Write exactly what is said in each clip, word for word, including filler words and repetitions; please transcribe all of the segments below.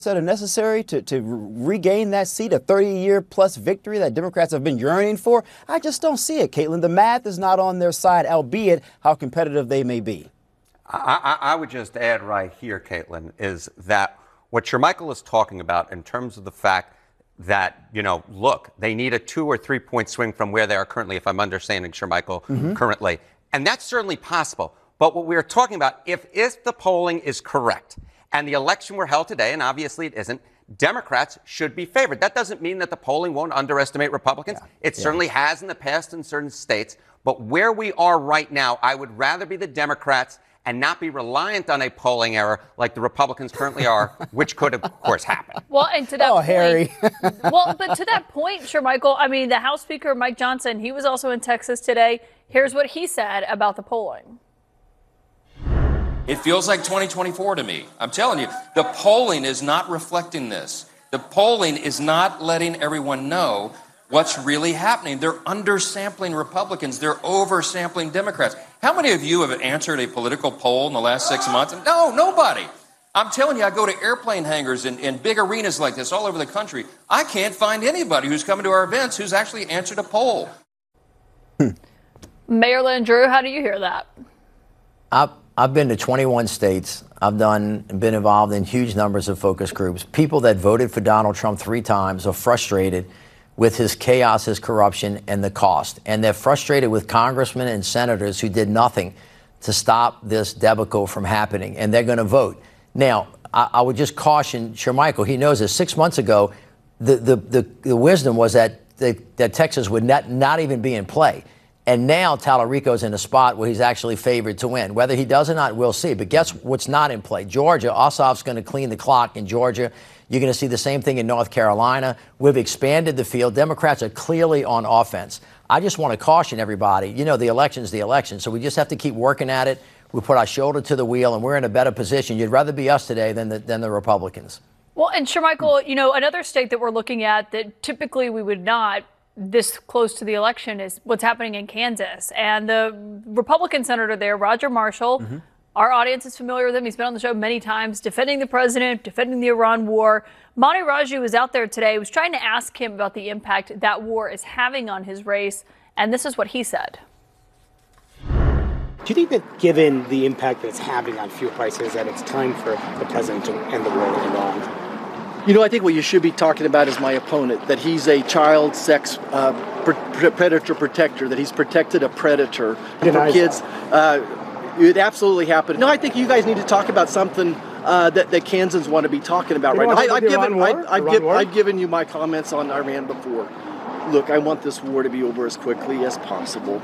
that are necessary to, to regain that seat, a thirty-year plus victory that Democrats have been yearning for? I just don't see it, Caitlin. The math is not on their side, albeit how competitive they may be. I, I, I would just add right here, Caitlin, is that what Shermichael is talking about in terms of the fact that, you know, look, they need a two or three point swing from where they are currently, if I'm understanding Shermichael mm-hmm. currently. And that's certainly possible. But what we're talking about, if, if the polling is correct, and the election were held today, and obviously it isn't, Democrats should be favored. That doesn't mean that the polling won't underestimate Republicans. Yeah. It yeah. certainly has in the past in certain states. But where we are right now, I would rather be the Democrats and not be reliant on a polling error like the Republicans currently are, which could, of course, happen. Well, and to that oh, point, Harry. well, but to that point, Shermichael, I mean, the House Speaker, Mike Johnson, he was also in Texas today. Here's what he said about the polling. It feels like twenty twenty-four to me. I'm telling you, the polling is not reflecting this. The polling is not letting everyone know what's really happening. They're undersampling Republicans. They're oversampling Democrats. How many of you have answered a political poll in the last six months? No, nobody. I'm telling you, I go to airplane hangars and, and big arenas like this all over the country. I can't find anybody who's coming to our events who's actually answered a poll. Mayor Landrieu, how do you hear that? I've, I've been to twenty-one states. I've done been involved in huge numbers of focus groups. People that voted for Donald Trump three times are frustrated with his chaos, his corruption, and the cost. And they're frustrated with congressmen and senators who did nothing to stop this debacle from happening. And they're going to vote. Now, I, I would just caution Shermichael. He knows this. Six months ago, the, the, the, the wisdom was that, the, that Texas would not, not even be in play. And now Tallarico's in a spot where he's actually favored to win. Whether he does or not, we'll see. But guess what's not in play? Georgia. Ossoff's going to clean the clock in Georgia. You're going to see the same thing in North Carolina. We've expanded the field. Democrats are clearly on offense. I just want to caution everybody. You know, the election's the election, so we just have to keep working at it. We put our shoulder to the wheel, and we're in a better position. You'd rather be us today than the, than the Republicans. Well, and Shermichael, you know, another state that we're looking at that typically we would not this close to the election is what's happening in Kansas. And the Republican senator there, Roger Marshall, mm-hmm. our audience is familiar with him. He's been on the show many times, defending the president, defending the Iran war. Mani Raju was out there today, was trying to ask him about the impact that war is having on his race. And this is what he said. Do you think that given the impact that it's having on fuel prices, that it's time for the president to end the war in Iran? You know, I think what you should be talking about is my opponent, that he's a child sex uh, pre- predator protector, that he's protected a predator for kids. Uh, it absolutely happened. No, I think you guys need to talk about something uh, that, that Kansans want to be talking about you right now. I, I've, given, I, I've, give, I've given you my comments on Iran before. Look, I want this war to be over as quickly as possible.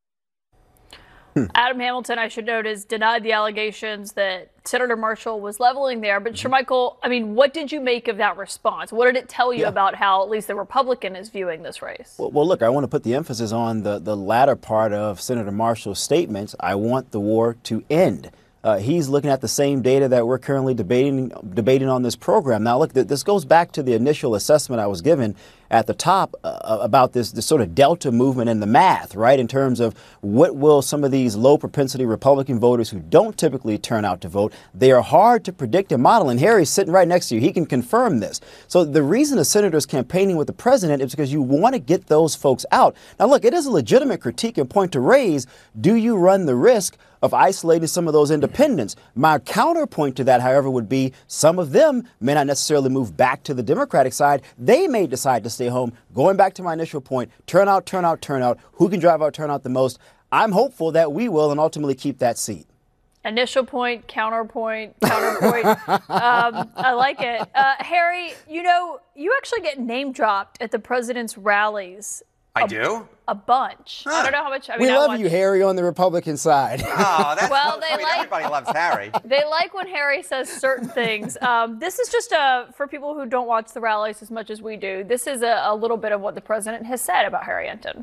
Adam Hamilton, I should note, has denied the allegations that Senator Marshall was leveling there. But Shermichael, I mean, what did you make of that response? What did it tell you yeah. about how at least the Republican is viewing this race? Well, well, look, I want to put the emphasis on the, the latter part of Senator Marshall's statements. I want the war to end. Uh, he's looking at the same data that we're currently debating debating on this program. Now, look, th- this goes back to the initial assessment I was given at the top uh, about this, this sort of Delta movement and the math, right, in terms of what will some of these low propensity Republican voters who don't typically turn out to vote, they are hard to predict and model. And Harry's sitting right next to you. He can confirm this. So the reason a senator is campaigning with the president is because you want to get those folks out. Now, look, it is a legitimate critique and point to raise. Do you run the risk of isolating some of those independents? My counterpoint to that, however, would be some of them may not necessarily move back to the Democratic side. They may decide to stay home. Going back to my initial point, turnout, turnout, turnout. Who can drive out turnout the most? I'm hopeful that we will and ultimately keep that seat. Initial point, counterpoint, counterpoint. um, I like it. Uh, Harry, you know, you actually get name dropped at the president's rallies. I a, do? A bunch. Huh. I don't know how much. I mean, we I love watch... you, Harry, on the Republican side. Oh, that's well, they I mean, like, everybody loves Harry. They like when Harry says certain things. Um, this is just a, for people who don't watch the rallies as much as we do, this is a, a little bit of what the president has said about Harry Enten.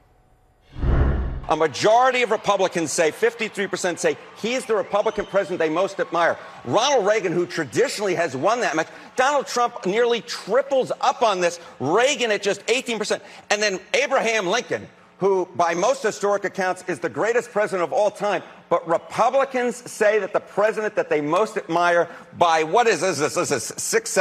A majority of Republicans say, fifty-three percent say, he is the Republican president they most admire. Ronald Reagan, who traditionally has won that match. Donald Trump nearly triples up on this. Reagan at just eighteen percent. And then Abraham Lincoln, who by most historic accounts is the greatest president of all time. but Republicans say that the president that they most admire by, what is this, this is six,